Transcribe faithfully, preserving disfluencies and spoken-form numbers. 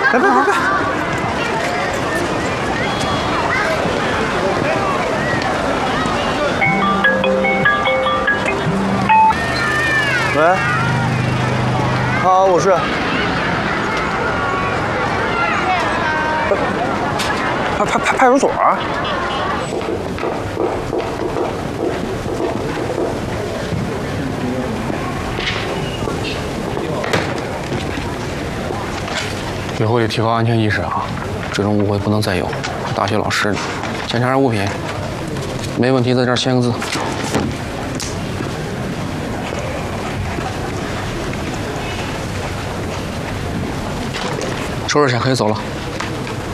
别别别别！喂，好，我是。派派派派出所啊？ 以后得提高安全意识啊！这种误会不能再有。大学老师呢？检查下物品，没问题在这儿签个字。收拾下可以走了。